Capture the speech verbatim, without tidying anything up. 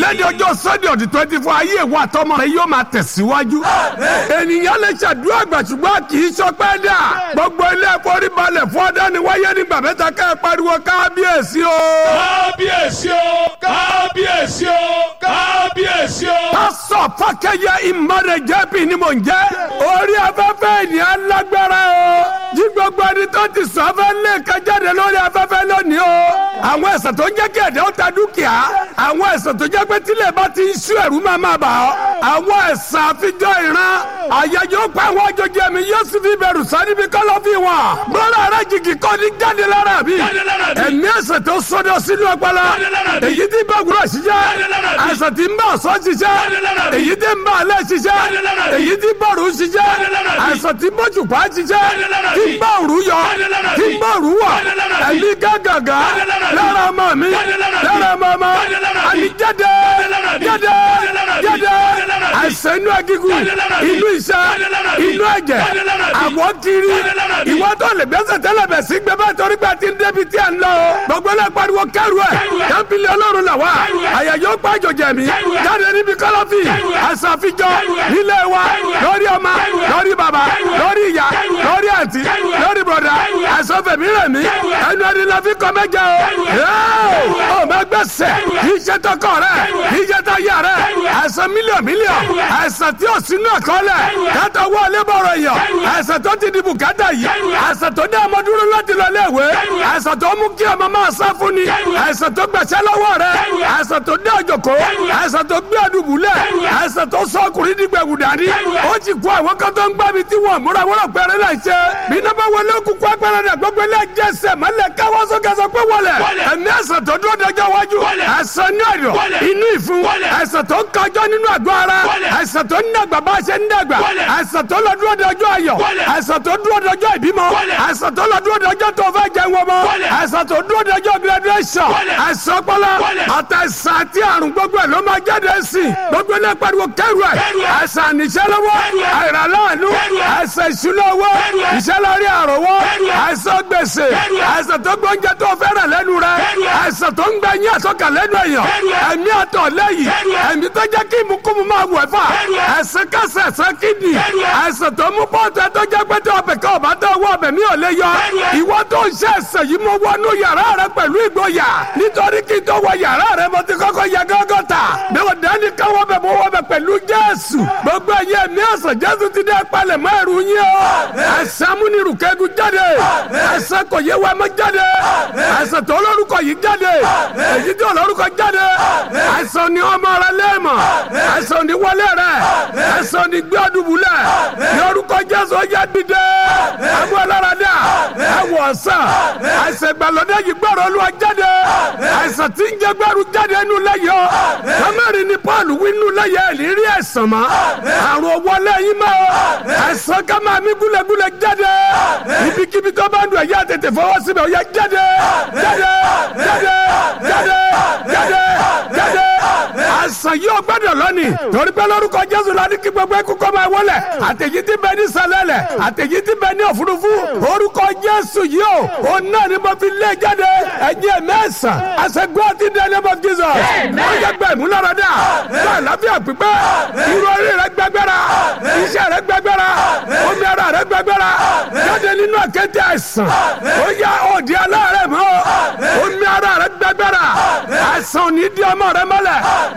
lẹ́ni ọjọ́ sunday ọdún twenty four ayé wa tọmọ rẹ yóò máa tẹ̀síwájú. ènìyàn lè ṣàdúrà àgbà ṣùgbọ́n kì í sọpẹ́ dà. gbogbo ilé ẹ̀fọ́rí balẹ̀ fún ọdẹ ni wáyé nígbà mẹ́ta ká ẹ pariwo kábíyèsí o. kábíyèsí o kábíyèsí o kábíyèsí o. pásọ fàkẹyẹ ìmọ̀rẹ̀ jẹ́bi ni mò ń jẹ́. orí afẹ́fẹ́ ènìyàn lágbára o. jí gbogbo ẹni tó ti sọ fẹ́ lé kájáde lórí afẹ́fẹ́ lónìí o. àwọn ẹ̀sán tó ń jẹ́ kí ẹ̀dẹ́ ó ta dúkìá. àwọn ẹ̀sán tó jẹ́ pé tílẹ̀ bá ti ń sú ẹ̀rú máa máa bà ọ́. àwọn ẹ̀sán àfijọ́ ìran. àyájọ́ pa àwọn àjọjì ẹ̀mí yóò sì fi bẹ̀rù sáré bí kọ́lọ́fì wọn. bọ́lá rẹ̀ jìgì kọ́ ní jáde lára mi. ẹ̀mí ẹ̀sán tó sọdọ̀ sínú ọpọlọ. èyí tí bá wúrọ̀ ṣiṣẹ́. ẹ̀sán tí ń bá ọ̀sán ṣiṣẹ́. èyí tí ń bá alẹ́ ṣiṣẹ́. èyí tí bọ̀rù ṣiṣẹ́. ẹ̀sán tí bọ́jùpá ṣiṣẹ́. tí ń bá òru yọ. tí ń bá òru wọ̀. ẹ̀mí gágàgà. lára ọmọ mi. lára ọmọ ọmọ. àní jáde. jáde. jáde. àìsàn inú ẹgígùn. inú iṣẹ́. inú ẹ̀jẹ̀. àwọ̀ kiri. ìwọ tó lè gbẹ́sẹ̀ tẹ́lẹ̀ bẹ̀ sí gbẹ bá torí pé a ti ń débi tí a ń lọ. gbogbo náà pariwo kẹrù ẹ̀. kábílẹ̀ ọlọ́run là wá. àyàjọ́ pàjọ jẹ̀mí. jáde níbi kọ́lọ́fì. àṣàfijọ́ nílé wa. lórí ọmọ. lórí bàbá. lórí ìyá. lórí àǹtí. lórí bọ̀dá. àṣọfẹ̀mí rẹ̀ mí. ẹnu ẹni la fi kọ́ mẹ́jọ o. ọ ma gbẹ́sẹ̀. iṣẹ́ tó kọ̀ rẹ̀. iṣẹ́ tó yà rẹ̀. àìsàn mílíọ̀n mílíọ̀n. àìsàn tí ò sínú àkọọ́lẹ̀. kátó wọlé bọ̀rọ̀ yàn. àìsàn tó ti di bùkátà yìí. àìsàn tó dé ọmọ dúró láti lọ léèwé. àìsàn tó mú kí ọmọ máa sá fún ni. àìsàn tó gbẹ̀sẹ̀ lọ́wọ́ rẹ̀. àìsàn tó dé ọjọ́kọ́. àìsàn tó gbé àdùbùlẹ̀. àìsàn tó sọ ọkùnrin dìgbẹ̀gù dání. ó ti kó àwọn kan tó ń gbá mi tí wọ́n múra wọ́n pẹ̀rẹ́ náà ṣe. bí iná bá wọlé kúkú apẹ̀rẹ̀ rẹ̀ gbogbo ilé jẹ́sẹ̀ mọ́lẹ̀ káwọ́ sókè sọ pé wọlé. ẹ̀mí àìsàn tó dúró dọjọ́ wájú. àìsàn ní ọ̀dọ̀ inú ìfun. àìsàn tó ń kájọ́ nínú àgọ́ ara. àìsàn tó ń dàgbà bá a ṣe ń dàgbà. àìsàn tó lọ dúró dọjọ́ ayọ̀. àìsàn tó dúró dọjọ́ ìbímọ. àìsàn tó lọ dúró dọjọ́ tó fẹ́ jẹun ọmọ. àìsàn tó dúró dọjọ́ graduation. àìsàn ọpọlọ àtàìsàn àti àrùn gbogbo ẹ̀ ló máa jáde sí i. gbogbo náà pariwo kẹrù ẹ̀. àìsàn àníṣẹ́ lọ́wọ́. àìrànláàánú. àìsàn ìṣúná owó. ìṣẹ́ lórí àròwọ́. àìsàn gbèsè. àìsàn tó gbóúnjẹ tó fẹ́ràn lẹ́nu rẹ̀. àìsàn tó ń gbẹ yín àtọ́kà lẹ́nu èèyàn. ẹ̀mí àtọ̀ lẹ́yìn. ẹ̀mí tó jẹ́ kí ìmúkúmu máa wẹ̀ fà. àìsàn kẹsẹ̀ ẹ̀sẹ̀ kídì. àìsàn tó mú pọ́ọ̀tù ẹ̀ tó jẹ́ pé tó ọbẹ̀ kọ́ ọ̀bá tó wọ ọbẹ̀ mi ò lè yọ. ìwọ tó ń ṣe ẹ̀sẹ̀ yìí mo wọnú yàrá rẹ pẹ̀lú ìgboyà. nítorí kí n tó wọ yàrá rẹ mo ti kọ́kọ́ yẹ gọ́gọ́ta. bí wọ́n dání káwọ́ bẹ̀ mo wọ bẹ̀ pẹ̀lú Jésù. gbogbo ẹ̀yẹ mi àìsàn Jésù ti dé palẹ̀ mọ́ ẹ̀rù yín o. àìsàn múnirù kẹ́gun jáde. àìsàn kò yé wa mọ́ jáde. àìsàn tó lórúkọ yìí jáde. èyí tó lórúkọ jáde. àìsàn ni ọmọ rẹ lẹ́ẹ̀mọ̀. àìsàn ni wọlé rẹ. àìsàn ni gbé ọdúnbulẹ̀. ní orúkọ Jésù ọjà dìde. ẹ̀bùn ẹlẹ́rọ̀dá. ẹ̀wọ̀ ọ̀sán. àìsàn ìgbàlódé yìí gbọ́rọ̀ Olúwa jáde. àìsàn tí ń jẹ gbẹ́rù jáde nínú lẹ́yìn o. kọ́mẹ́rin ni Paul wí nínú lẹ́yìn ẹ̀ ní rí ẹ̀sán mọ́. àrùn wọlé yín mọ́. àìsàn ká máa mí gúlegúle jáde. ibikíbi tó bá ń dùn ẹ̀yà tètè fọwọ́ síbẹ̀ ó yẹ jáde. jáde. jáde. jáde. jáde. jáde. àìsàn yìí ó gbọ́dọ̀ lónìí. torí pé lórúkọ Jésù la ní kí gbogbo ẹkú kọ́ máa wọlé. àtẹ̀yí ti bẹ ní sàlẹ̀lẹ̀. àtẹ̀yí ti bẹ ní òfurufú. orúkọ Jésù yìí o. òun náà ni mo fi lé jáde. ẹ̀jẹ̀ mẹ́sàn. àṣẹ go out in the name of Jesus. ó yẹ gbẹ ìmúláradá. gbẹ àlàáfíà pípẹ́. irú orí rẹ gbẹgbẹ́ra. iṣẹ́ rẹ gbẹgbẹ́ra. omi ara rẹ gbẹgbẹ́ra. jáde nínú àkéte àìsàn. ó yá òdì aláàrẹ̀ mọ́. omi ara rẹ gbẹgbẹ́ra. àìsàn ò ní di ọmọ rẹ mọ́lẹ̀.